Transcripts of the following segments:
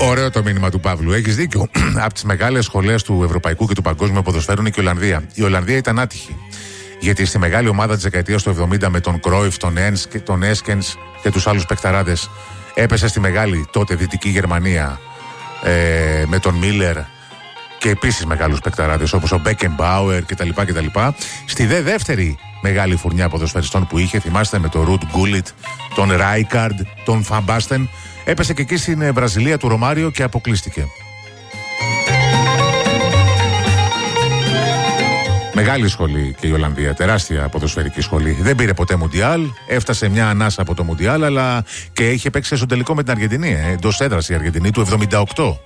Ωραίο το μήνυμα του Παύλου. Έχεις δίκιο. Από τις μεγάλες σχολές του ευρωπαϊκού και του παγκόσμιου ποδοσφαίρου είναι και η Ολλανδία. Η Ολλανδία ήταν άτυχη. Γιατί στη μεγάλη ομάδα της δεκαετίας του 70 με τον Κρόιφ, τον Έσκενς και τους άλλους παικταράδες έπεσε στη μεγάλη τότε Δυτική Γερμανία με τον Μίλερ και επίσης μεγάλους παικταράδες όπως ο Μπέκενμπάουερ κτλ. Στη δεύτερη μεγάλη φουρνιά ποδοσφαιριστών που είχε, θυμάστε, με τον Ρουτ Γκούλιτ, τον Ράικαρντ, τον Φαμπάστεν, έπεσε και εκεί στην Βραζιλία του Ρωμάριο και αποκλείστηκε. Μεγάλη σχολή και η Ολλανδία, τεράστια ποδοσφαιρική σχολή. Δεν πήρε ποτέ Μουντιάλ, έφτασε μια ανάσα από το Μουντιάλ, αλλά και είχε παίξει στον τελικό με την Αργεντινή. Εντός έδρας η Αργεντινή του 78.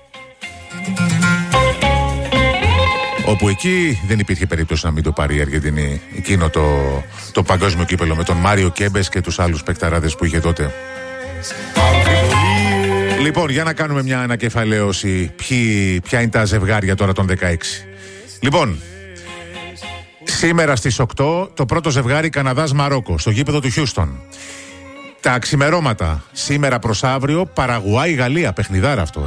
Όπου εκεί δεν υπήρχε περίπτωση να μην το πάρει η Αργεντινή. Εκείνο το παγκόσμιο κύπελο με τον Μάριο Κέμπες και τους άλλους παικταράδες που είχε τότε. Λοιπόν, για να κάνουμε μια ανακεφαλαίωση. Ποια είναι τα ζευγάρια τώρα των 16. Λοιπόν, σήμερα στις 8 το πρώτο ζευγάρι Καναδάς-Μαρόκο στο γήπεδο του Χιούστον. Τα ξημερώματα σήμερα προς αύριο Παραγουάη-Γαλλία, παιχνιδάρα αυτό,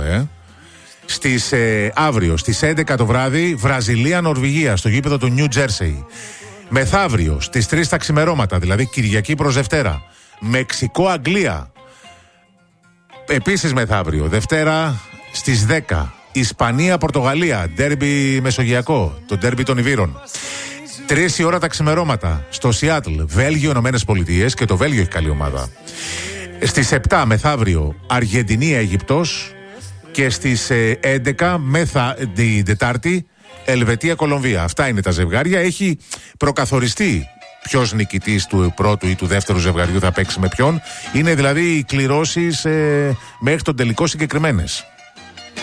αύριο στις 11 το βράδυ Βραζιλία-Νορβηγία στο γήπεδο του Νιου Τζέρσεϊ. Μεθαύριο στις 3 τα ξημερώματα, δηλαδή Κυριακή προς Δευτέρα, Μεξικό-Αγγλία. Επίσης μεθαύριο, Δευτέρα στις 10, Ισπανία-Πορτογαλία, ντέρμπι μεσογειακό, το ντέρμπι των Ιβύρων. 3 η ώρα τα ξημερώματα στο Σιάτλ, Βέλγιο-Ηνωμένες Πολιτείες, και το Βέλγιο έχει καλή ομάδα. Στις 7 μεθαύριο Αργεντινή-Αίγυπτος και στις 11 την Τετάρτη Ελβετία-Κολομβία. Αυτά είναι τα ζευγάρια. Έχει προκαθοριστεί ποιος νικητής του πρώτου ή του δεύτερου ζευγαριού θα παίξει με ποιον. Είναι δηλαδή οι κληρώσεις μέχρι τον τελικό συγκεκριμένες.